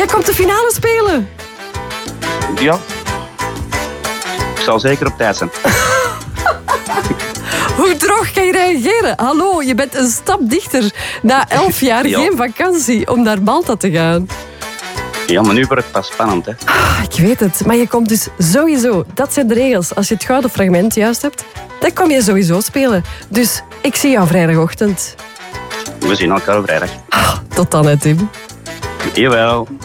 Jij komt de finale spelen. Ja. Ik zal zeker op tijd zijn. Hoe droog kan je reageren? Hallo, je bent een stap dichter. Na 11 jaar Ja. geen vakantie om naar Malta te gaan. Ja, maar nu wordt het pas spannend, hè. Ik weet het, maar je komt dus sowieso. Dat zijn de regels. Als je het gouden fragment juist hebt, dan kom je sowieso spelen. Dus ik zie jou vrijdagochtend. We zien elkaar op vrijdag. Tot dan, hè, Tim. Jawel.